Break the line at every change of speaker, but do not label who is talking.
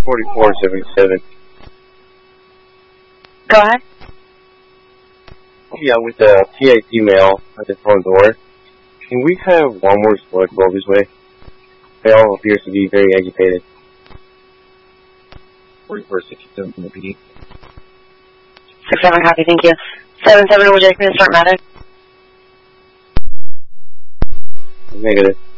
4477.
Go ahead.
Yeah, with the PA female at the front door, can we have one more squad go this way? They all appears to be very agitated.
4467 from the PD.
6-7, copy, thank you. 7-7, would you like me to start medic?
Negative.